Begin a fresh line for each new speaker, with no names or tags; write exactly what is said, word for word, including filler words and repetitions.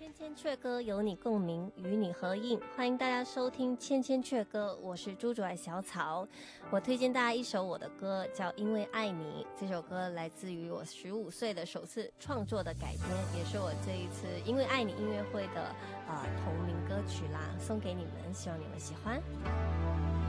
千千阙歌有你共鸣，与你合映。欢迎大家收听千千阙歌，我是朱主爱小草。我推荐大家一首我的歌，叫《因为爱你》。这首歌来自于我十五岁的首次创作的改编，也是我这一次《因为爱你》音乐会的呃同名歌曲啦，送给你们，希望你们喜欢。